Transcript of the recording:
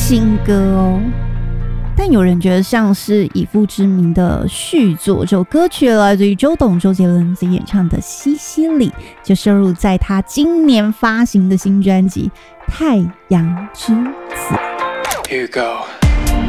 新歌哦，但有人觉得像是以父之名的续作。这首歌曲来自于周杰伦自己演唱的《西西里》，就收录在他今年发行的新专辑《太阳之子》。 Here you go.